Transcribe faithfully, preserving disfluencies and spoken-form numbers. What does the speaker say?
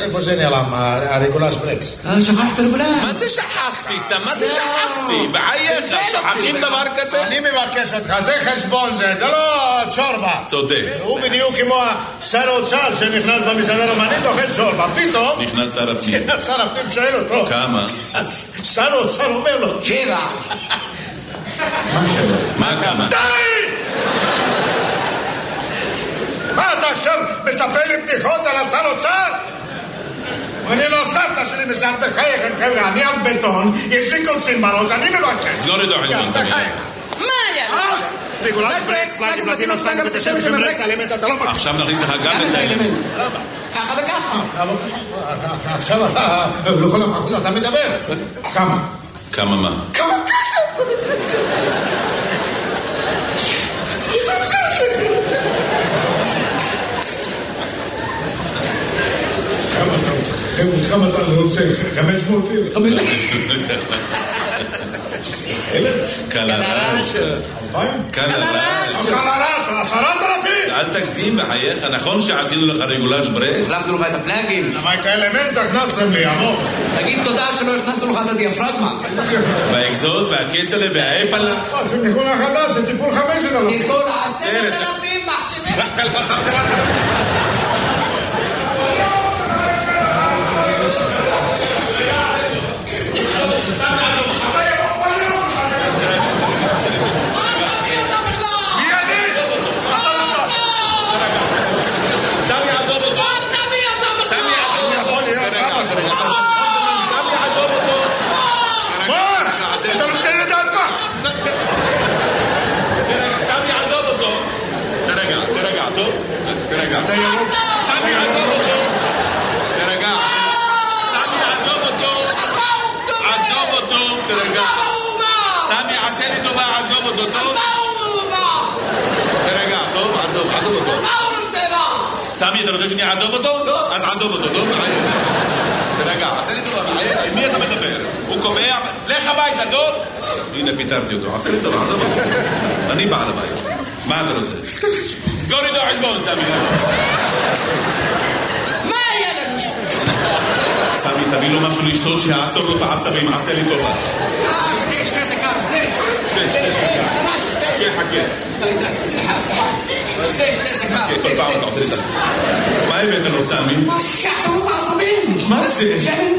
איפה זה נעלם, הרגולס ברקס? שכחת רגולס. מה זה שכחתי, סם? מה זה שכחתי? בחייך, שוכחים דבר כזה? אני מבקש אותך, זה חשבון זה, זה לא צ'ורבה. צודק. הוא בדיוק כמו שר האוצר שנכנס במסעדה רומנית, אוכל צ'ורבה. פתאום... נכנס שר הפנים. שר הפנים שואל אותו. כמה? שר האוצר אומר לו. שבע. מה שבע? מה כמה? די! מה אתה עכשיו מספר לי בדיחות על השר אוצר? אני לא סבתא שלי מסעד בחייכם, חבר'ה, אני על בטון, יש לי קוצים בראש, אני מבקש. סגור את החשבון, סגור. מה היה? רגולס ברקס, פלאגים לדינו שתיים ותשעים שמרק האלמנט, אתה לא מכיר. עכשיו נכניס לך גם את האלמנט. ככה וככה. עכשיו אתה, לכל המחוז אתה מדבר. כמה? כמה מה? כמה כסף? כמה אתה רוצה? חמש מאות לירה. חמש מאות לירה. קלרש. קלרש. קלרש, עשרת אלפים. אל תגזים בחייך, נכון שעשינו לך רגולש ברקס? החלפנו לך את הפלאגים. למה את האלמנט הכנסתם לי, עמוק? תגיד תודה שלא הכנסנו לך את הדיאפרגמה. והאקזוז והכסלה והאפלה. זה טיפול החדש, זה טיפול חמש אלפים. טיפול עשרת אלפים מחתימים. אתה ירוק? סמי עזוב אותו. תרגע. סמי עזוב אותו. עזוב אותו. תרגע. סמי עשה לי טובה, עזוב אותו. טוב? תרגע, טוב? עזוב, עזוב אותו. סמי, אתה רוצה שאני אעזוב אותו? אז עזוב אותו, טוב? תרגע, עשה לי טובה. עם מי אתה מדבר? הוא קובע, לך הביתה, טוב? הנה, פיתרתי אותו. עשה לי טובה, עזוב אותו. אני בעל הבית. מה אתה רוצה? סגור איתו חשבון, סמי. מה היה לנו? סמי, תביא לו משהו לשתות שיעצור לו את העצבים, עשה לי טובה. אה, שתי, שתי סיגר, שתי. שתי, שתי סיגר. כן, חכה. שתי, שתי סיגר. כן, טוב, פעם, אתה עושה לי את זה. מה הבאת לו, סמי? מה שחררו בעצבים? מה זה? שמן